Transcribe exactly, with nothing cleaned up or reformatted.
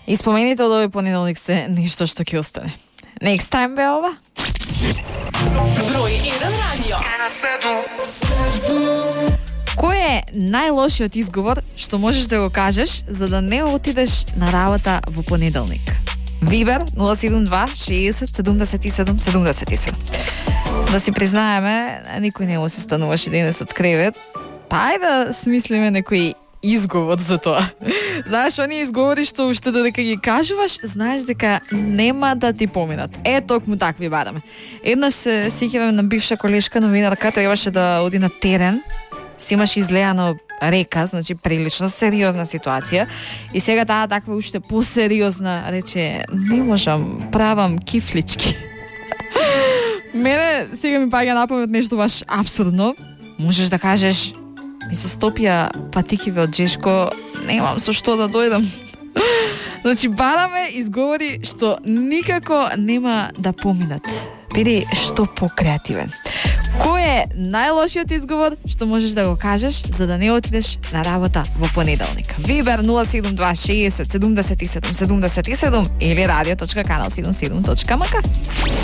И спомените од овој понеделник се нешто што ќе остане. Next time бе ова. Број еден радио. Кој е најлошиот изговор што можеш да го кажеш за да не отидеш на работа во понеделник? Вибер нула седум два шеесет седумдесет и седум седумдесет и седум. Да си признаеме, никој не му се стануваше денес од кревет. Па ајде да смислиме некој изговор за тоа. Знаеш, оние изговори што уште додека ги кажуваш, знаеш дека нема да ти поминат. Е, токму такви бараме. Еднаш се сеќавам на бивша колешка новинарка, требаше да оди на терен, си имаше излеано река, значи прилично сериозна ситуација. И сега таа таква уште посериозна рече, не можам, правам кифлички. Мене сега ми паѓа на памет нешто баш абсурдно. Можеш да кажеш, ми се стопија патикиве од Жешко, немам со што да дојдам. Значи, бараме изговори што никако нема да поминат. Биди што покреативен. Кој е најлошиот изговор што можеш да го кажеш за да не отидеш на работа во понеделник? Вибер нула седум два шеесет седумдесет и седум седумдесет и седум или радио точка канал седумдесет и седум точка ем ка.